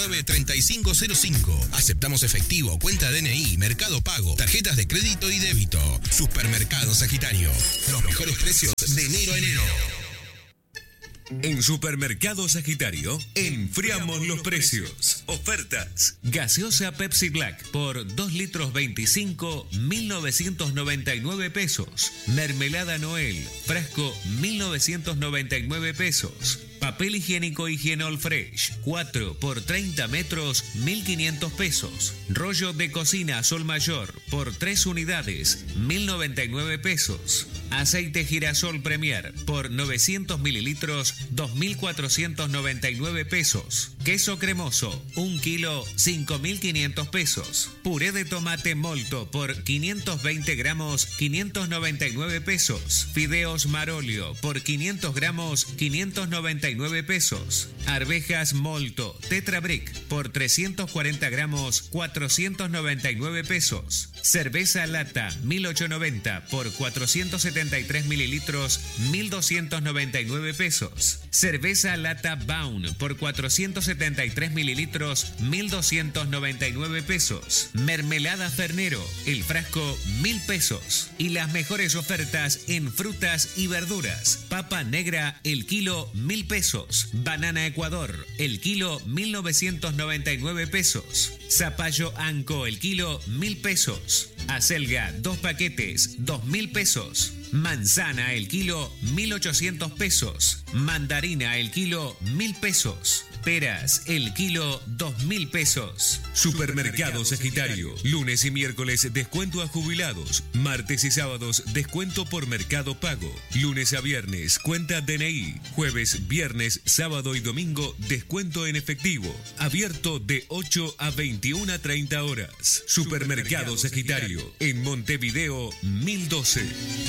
3505. Aceptamos efectivo, cuenta DNI, Mercado Pago, tarjetas de crédito y débito. Supermercado Sagitario. Los mejores precios de enero a enero. En Supermercado Sagitario, enfriamos los precios. Ofertas. Gaseosa Pepsi Black por 2 litros 25, 1.999 pesos. Mermelada Noel, frasco 1.999 pesos. Papel higiénico Higienol Fresh, 4 por 30 metros, 1.500 pesos. Rollo de cocina Sol Mayor, por 3 unidades, 1.099 pesos. Aceite girasol Premier, por 900 mililitros, 2.499 pesos. Queso cremoso, 1 kilo, 5.500 pesos. Puré de tomate Molto, por 520 gramos, 599 pesos. Fideos Marolio, por 500 gramos, 599 pesos. Arvejas Molto Tetra Brick, por 340 gramos, 499 pesos. Cerveza Lata 1890 por 473 mililitros, 1.299 pesos. Cerveza Lata Baun por 473 mililitros, 1.299 pesos. Mermelada Fernero, el frasco 1.000 pesos. Y las mejores ofertas en frutas y verduras. Papa negra, el kilo 1.000 pesos. Banana Ecuador, el kilo 1.999 pesos. Zapallo Anco, el kilo 1.000 pesos. Acelga, 2 paquetes, 2.000 pesos. Manzana, el kilo 1.800 pesos. Mandarina, el kilo 1.000 pesos. Peras, el kilo 2.000 pesos. Supermercado Sagitario. Lunes y miércoles descuento a jubilados. Martes y sábados descuento por Mercado Pago. Lunes a viernes cuenta DNI. Jueves, viernes, sábado y domingo descuento en efectivo. Abierto de 8 a 21 a 30 horas. Supermercado Sagitario. En Montevideo 1012.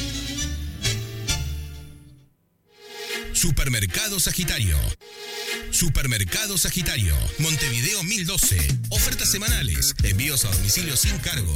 Supermercado Sagitario. Supermercado Sagitario, Montevideo 1012. Ofertas semanales. Envíos a domicilio sin cargo.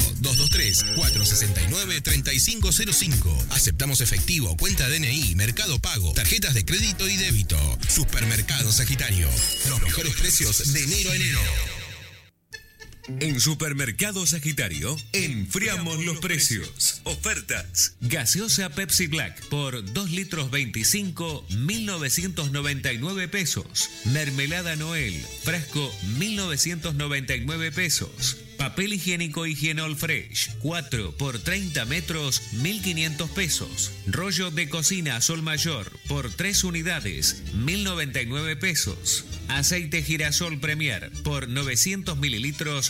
223-469-3505. Aceptamos efectivo, cuenta DNI, Mercado Pago, tarjetas de crédito y débito. Supermercado Sagitario. Los mejores precios de enero a enero. En Supermercado Sagitario, enfriamos los precios. Ofertas. Gaseosa Pepsi Black por 2 litros 25, 1.999 pesos. Mermelada Noel, frasco 1.999 pesos. Papel higiénico Higienol Fresh, 4 por 30 metros, 1.500 pesos. Rollo de cocina Sol Mayor, por 3 unidades, 1.099 pesos. Aceite girasol Premier, por 900 mililitros,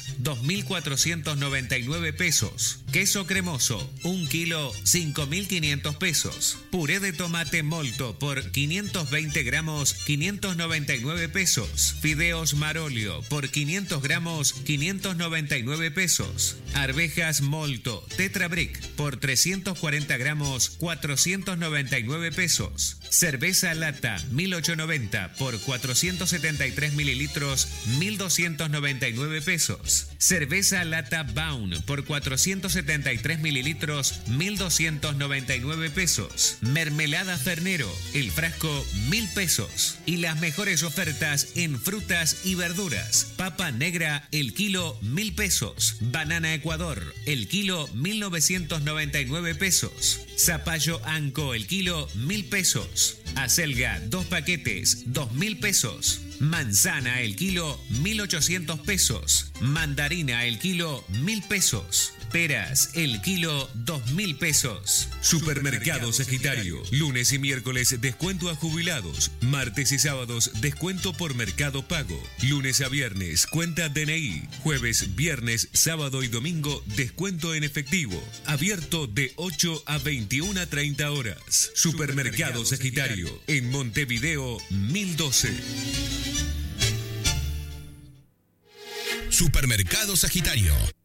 2.499 pesos. Queso cremoso, 1 kilo, 5.500 pesos. Puré de tomate Molto, por 520 gramos, 599 pesos. Fideos Marolio, por 500 gramos, 599 pesos. Arvejas Molto Tetra Brick, por 340 gramos, 499 pesos. Cerveza Lata 1890 por 473 mililitros, 1.299 pesos. Cerveza Lata Baun por 473 mililitros, 1.299 pesos. Mermelada Fernero, el frasco 1.000 pesos. Y las mejores ofertas en frutas y verduras. Papa negra, el kilo 1.000 pesos. Banana Ecuador, el kilo 1.999 pesos. Zapallo Anco, el kilo 1.000 pesos. Acelga, 2 paquetes, 2.000 pesos. Manzana, el kilo 1.800 pesos. Mandarina, el kilo 1.000 pesos. Peras, el kilo 2.000 pesos. Supermercado Sagitario. Lunes y miércoles descuento a jubilados. Martes y sábados descuento por Mercado Pago. Lunes a viernes cuenta DNI. Jueves, viernes, sábado y domingo descuento en efectivo. Abierto de 8 a 21 a 30 horas. Supermercado Sagitario. En Montevideo 1012. Supermercado Sagitario.